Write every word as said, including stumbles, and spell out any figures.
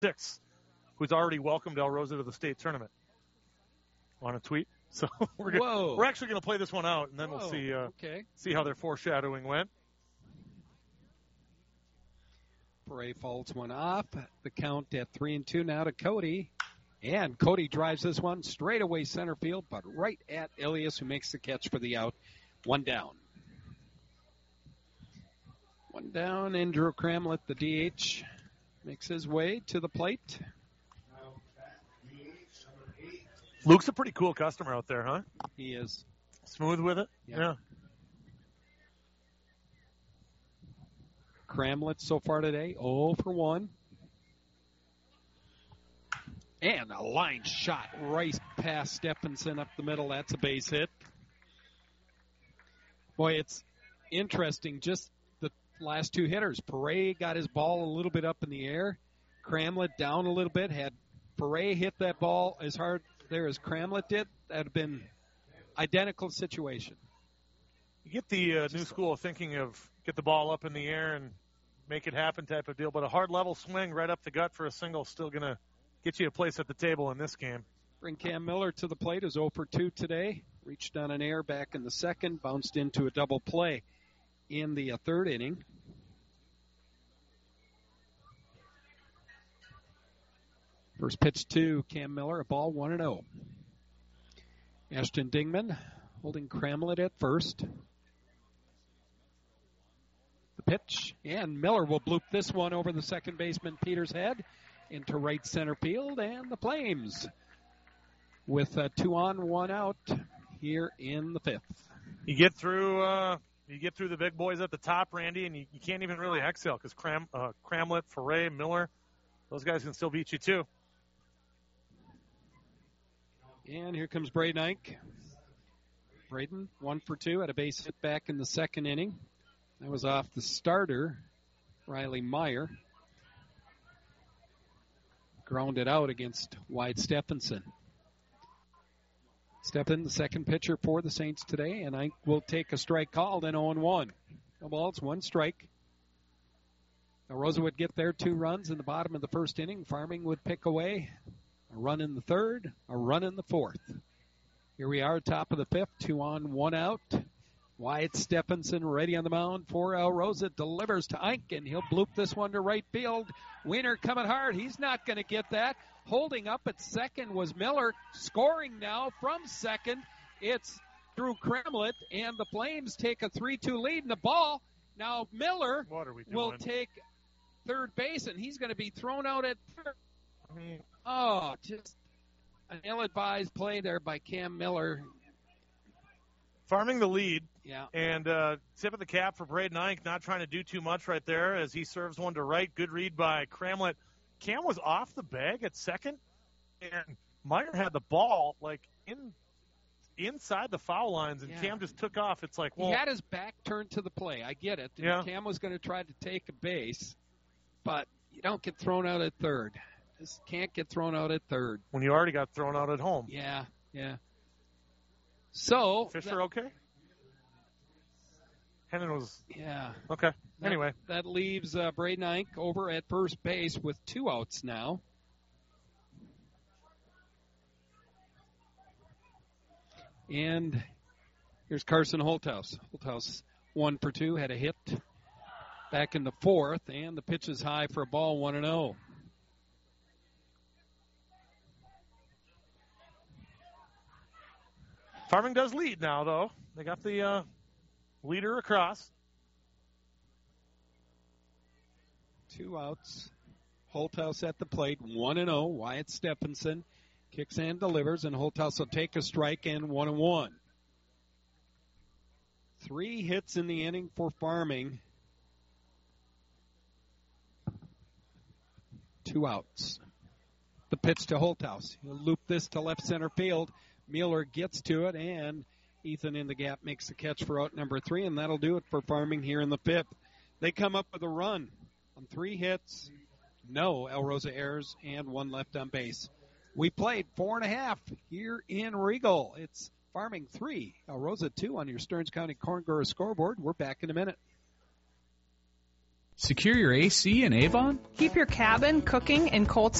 six, who's already welcomed El Rosa to the state tournament on a tweet. So we're gonna, we're actually going to play this one out, and then Whoa. we'll see uh, okay. see how their foreshadowing went. Bray folds one off. The count at three and two now to Cody. And Cody drives this one straight away center field, but right at Elias, who makes the catch for the out. One down. One down. Andrew Kramlet, the D H, makes his way to the plate. Luke's a pretty cool customer out there, huh? He is. Smooth with it? Yeah. yeah. Kramlet so far today, oh for one. And a line shot right past Stephenson up the middle. That's a base hit. Boy, it's interesting. Just the last two hitters. Paray got his ball a little bit up in the air. Kramlet down a little bit. Had Paray hit that ball as hard there as Kramlet did, that would have been identical situation. You get the uh, new school of thinking of get the ball up in the air and make it happen type of deal, but a hard level swing right up the gut for a single still going to get you a place at the table in this game. Bring Cam Miller to the plate, is oh for two today. Reached on an air back in the second, bounced into a double play in the uh, third inning. First pitch to Cam Miller, a ball one and oh. Ashton Dingman holding Kramlet at first. The pitch, and Miller will bloop this one over the second baseman Peter's head into right center field, and the Flames with a two on, one out here in the fifth. You get through, uh, you get through the big boys at the top, Randy, and you, you can't even really exhale because Kram, uh, Kramlet, Foray, Miller, those guys can still beat you too. And here comes Braden Ike. Braden, one for two, had a base hit back in the second inning. That was off the starter, Riley Meyer. Grounded out against Wyatt Stephenson. Stephen, the second pitcher for the Saints today, and Ike will take a strike called and oh and one. No balls, one strike. Now Rosa would get their two runs in the bottom of the first inning. Farming would pick away. A run in the third, a run in the fourth. Here we are, top of the fifth, two on, one out. Wyatt Stephenson ready on the mound for El Rosa. Delivers to Ike, and he'll bloop this one to right field. Wiener coming hard. He's not going to get that. Holding up at second was Miller. Scoring now from second. It's Drew Kramlet, and the Flames take a three two lead in the ball. Now Miller will take third base, and he's going to be thrown out at third. Oh, just an ill-advised play there by Cam Miller. Farming the lead. Yeah. And uh, tip of the cap for Braden Ike, not trying to do too much right there as he serves one to right. Good read by Kramlet. Cam was off the bag at second, and Meyer had the ball, like, in inside the foul lines, and yeah. Cam just took off. It's like, well. He had his back turned to the play. I get it. Yeah. Cam was going to try to take a base, but you don't get thrown out at third. Just can't get thrown out at third. When you already got thrown out at home. Yeah, yeah. So. Fisher that, okay? Hennon was. Yeah. Okay. That, anyway. That leaves uh, Braden Ike over at first base with two outs now. And here's Carson Holthouse. Holthouse one for two, had a hit back in the fourth, and the pitch is high for a ball, one and oh. Farming does lead now, though. They got the uh, leader across. Two outs. Holthouse at the plate, one and oh. Wyatt Stephenson kicks and delivers, and Holthouse will take a strike and one and one. Three hits in the inning for Farming. Two outs. The pitch to Holthouse. He'll loop this to left center field. Mueller gets to it, and Ethan in the gap makes the catch for out number three, and that'll do it for Farming here in the fifth. They come up with a run on three hits, no El Rosa errors, and one left on base. We played four and a half here in Regal. It's Farming three, El Rosa two on your Stearns County Corn Grower scoreboard. We're back in a minute. Secure your A C in Avon? Keep your cabin, cooking, and cold